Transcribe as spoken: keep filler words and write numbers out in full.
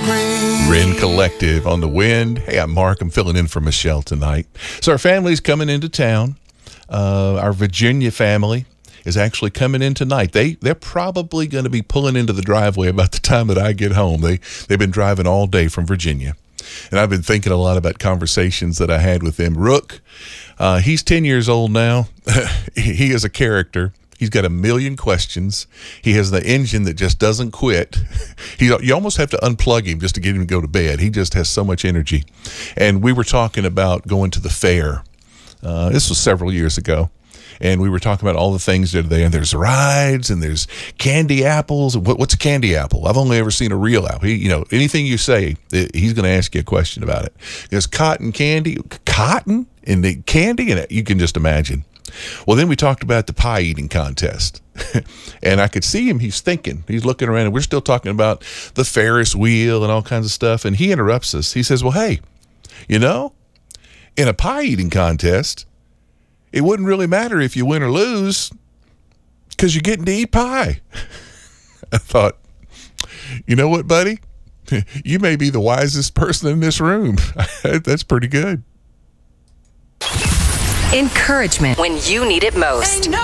Ren Collective on the Wind. Hey, I'm Mark. I'm filling in for Michelle tonight. So our family's coming into town. Uh, our Virginia family is actually coming in tonight. They, they're probably going to be pulling into the driveway about the time that I get home. They, they've been driving all day from Virginia. And I've been thinking a lot about conversations that I had with them. Rook, uh, he's ten years old now. He is a character. He's got a million questions. He has the engine that just doesn't quit. He, you almost have to unplug him just to get him to go to bed. He just has so much energy. And we were talking about going to the fair. Uh, this was several years ago. And we were talking about all the things that are there. And there's rides and there's candy apples. What, what's a candy apple? I've only ever seen a real apple. He, you know, anything you say, he's going to ask you a question about it. There's cotton candy. Cotton and the candy? And you can just imagine. Well, then we talked about the pie eating contest. And I could see him. He's thinking. He's looking around. And we're still talking about the Ferris wheel and all kinds of stuff. And he interrupts us. He says, well, hey, you know, in a pie eating contest, it wouldn't really matter if you win or lose because you're getting to eat pie. I thought, you know what, buddy? You may be the wisest person in this room. That's pretty good. Encouragement when you need it most.